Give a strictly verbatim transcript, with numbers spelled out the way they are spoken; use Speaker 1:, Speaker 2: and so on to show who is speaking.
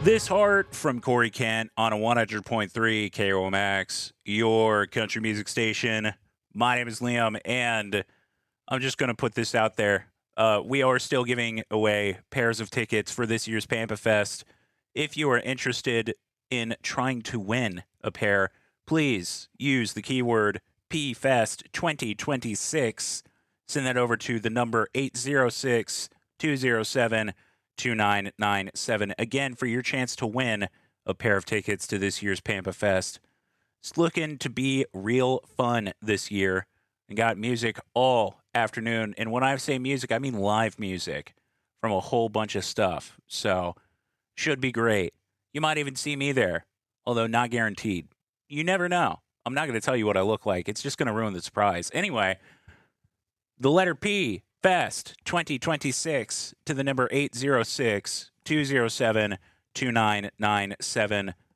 Speaker 1: This Heart from Corey Kent on a one hundred point three K O M X, your country music station. My name is Liam, and I'm just going to put this out there. Uh, we are still giving away pairs of tickets for this year's Pampa Fest. If you are interested in trying to win a pair, please use the keyword P Fest twenty twenty-six. Send that over to the number eight zero six, two zero seven, two nine nine seven. Again, for your chance to win a pair of tickets to this year's Pampa Fest. It's looking to be real fun this year. And got music all afternoon. And when I say music, I mean live music from a whole bunch of stuff. So, should be great. You might even see me there, although not guaranteed. You never know. I'm not going to tell you what I look like. It's just going to ruin the surprise. Anyway, the letter P, Fest twenty twenty-six, to the number eight zero six, two zero seven, two nine nine seven.